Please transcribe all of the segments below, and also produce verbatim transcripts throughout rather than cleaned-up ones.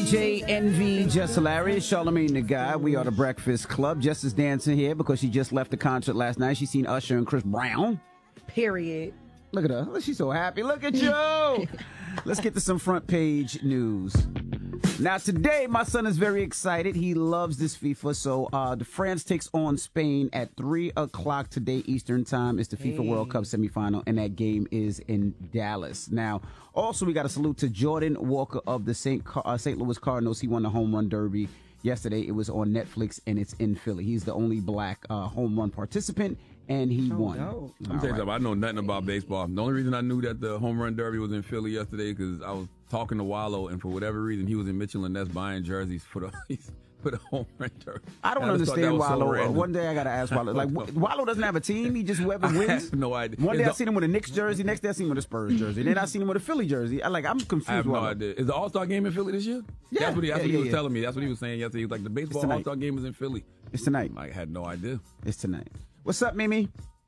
D J Envy, Just Hilarious, Charlamagne the Guy. We are the Breakfast Club. Jess is dancing here because she just left the concert last night. She's seen Usher and Chris Brown. Period. Look at her. She's so happy. Look at you. Let's get to some front page news. Now, today, my son is very excited. He loves this FIFA. So, uh, the France takes on Spain at three o'clock today Eastern Time. It's the FIFA hey. World Cup semifinal, and that game is in Dallas. Now, also, we got a salute to Jordan Walker of the Saint Uh, Saint Louis Cardinals. He won the home run derby yesterday. It was on Netflix, and it's in Philly. He's the only black uh, home run participant, and he oh, won. No. I'm telling you something, I know nothing about baseball. The only reason I knew that the home run derby was in Philly yesterday because I was talking to Wallow, and for whatever reason, he was in Mitchell and Ness buying jerseys for the for the home run derby. I don't I understand Wallow. So uh, one day I got to ask Wallow. Like, Wallow doesn't have a team. He just whoever wins. I have no idea. One day Is I the, seen him with a Knicks jersey. Next day I seen him with a Spurs jersey. Then I seen him with a Philly jersey. I like. I'm confused. I have no Wallow. idea. Is the All-Star game in Philly this year? Yeah. That's what he, that's yeah, what he yeah, was yeah. telling me. That's what he was saying yesterday. He was like, the baseball All-Star game is in Philly. It's tonight. I had no idea. It's tonight. What's up, Mimi?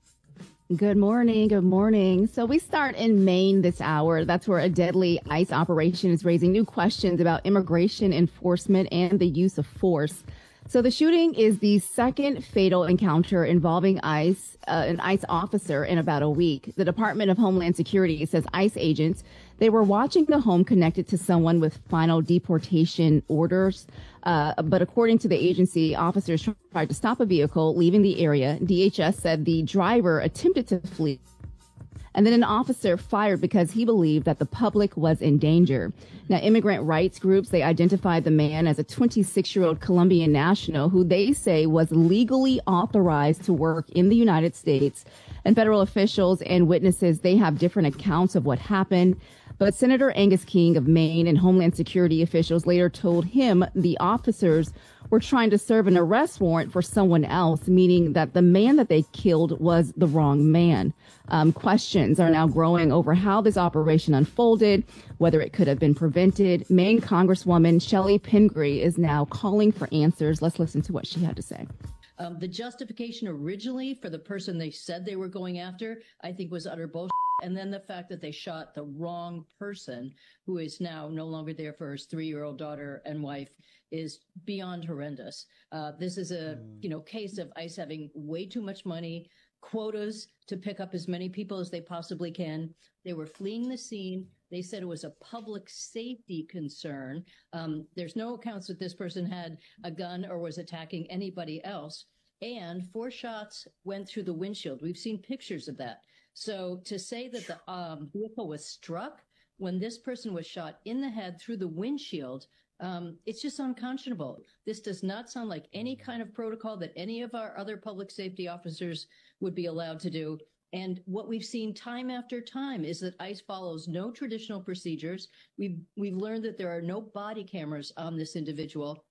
Good morning. Good morning. So we start in Maine this hour. That's where a deadly ICE operation is raising new questions about immigration enforcement and the use of force. So the shooting is the second fatal encounter involving ICE, uh, an ICE officer in about a week. The Department of Homeland Security says ICE agents, they were watching the home connected to someone with final deportation orders. Uh, but according to the agency, officers tried to stop a vehicle leaving the area. D H S said the driver attempted to flee. And then an officer fired because he believed that the public was in danger. Now, immigrant rights groups, they identified the man as a twenty-six-year-old Colombian national who they say was legally authorized to work in the United States. And federal officials and witnesses, they have different accounts of what happened. But Senator Angus King of Maine and Homeland Security officials later told him the officers were trying to serve an arrest warrant for someone else, meaning that the man that they killed was the wrong man. Um, questions are now growing over how this operation unfolded, whether it could have been prevented. Maine Congresswoman Shelley Pingree is now calling for answers. Let's listen to what she had to say. Um, the justification originally for the person they said they were going after, I think, was utter bullshit. And then the fact that they shot the wrong person, who is now no longer there for his three-year-old daughter and wife, is beyond horrendous. Uh, this is a, you know, case of ICE having way too much money, quotas to pick up as many people as they possibly can. They were fleeing the scene. They said it was a public safety concern. Um, there's no accounts that this person had a gun or was attacking anybody else. And four shots went through the windshield. We've seen pictures of that. So to say that the um, vehicle was struck when this person was shot in the head through the windshield, um, it's just unconscionable. This does not sound like any kind of protocol that any of our other public safety officers would be allowed to do. And what we've seen time after time is that ICE follows no traditional procedures. We've, we've learned that there are no body cameras on this individual.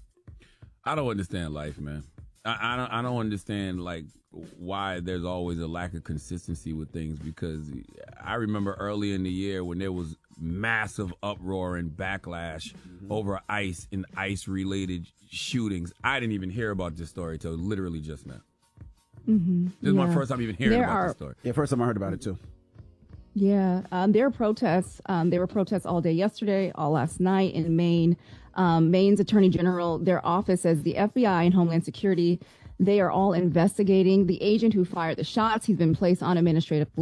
I don't understand life, man. I, I don't. I don't understand like why there's always a lack of consistency with things. Because I remember early in the year when there was massive uproar and backlash mm-hmm. over ICE and ICE-related shootings. I didn't even hear about this story till literally just now. Mm-hmm. This yeah. is my first time even hearing there about are, this story. Yeah, first time I heard about it too. Yeah, um, there are protests. Um, there were protests all day yesterday, all last night in Maine. Um, Maine's Attorney General, their office says the F B I and Homeland Security, they are all investigating the agent who fired the shots. He's been placed on administrative